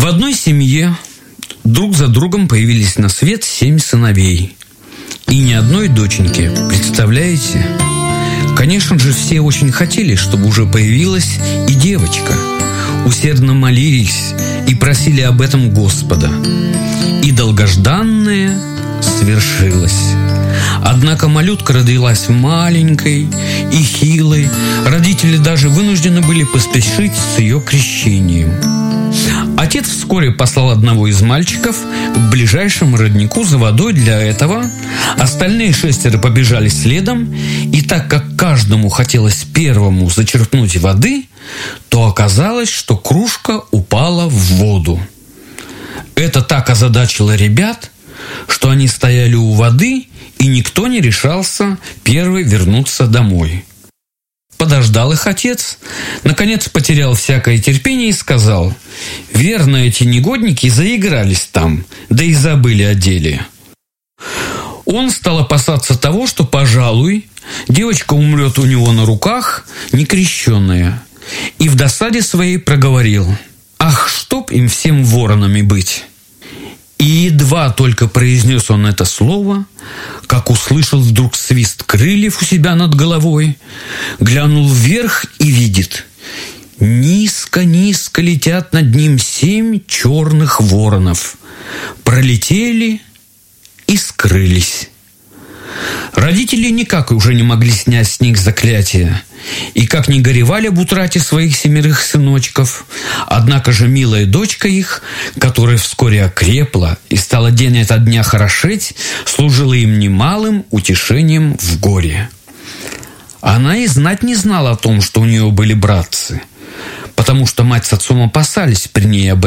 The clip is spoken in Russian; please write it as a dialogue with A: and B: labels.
A: одной семье друг за другом появились на свет 7 сыновей. И ни одной доченьки, представляете? Конечно же, все очень хотели, чтобы уже появилась и девочка. Усердно молились и просили об этом Господа. И долгожданное свершилось. Однако малютка родилась маленькой и хилой. Родители даже вынуждены были поспешить с ее крещением. Отец вскоре послал одного из мальчиков к ближайшему роднику за водой для этого. Остальные 6 побежали следом, и так как каждому хотелось первому зачерпнуть воды, то оказалось, что кружка упала в воду. Это так озадачило ребят, что они стояли у воды, и никто не решался первый вернуться домой. Подождал их отец, наконец потерял всякое терпение и сказал: «Верно, эти негодники заигрались там, да и забыли о деле». Он стал опасаться того, что, пожалуй, девочка умрет у него на руках, некрещенная, и в досаде своей проговорил: «Ах, чтоб им всем воронами быть!» И едва только произнес он это слово, как услышал вдруг свист крыльев у себя над головой, глянул вверх и видит: низко-низко летят над ним 7 черных воронов. Пролетели и скрылись. Родители никак уже не могли снять с них заклятие, и как ни горевали об утрате своих 7 сыночков, однако же милая дочка их, которая вскоре окрепла и стала день ото дня хорошеть, служила им немалым утешением в горе. Она и знать не знала о том, что у нее были братцы, потому что мать с отцом опасались при ней об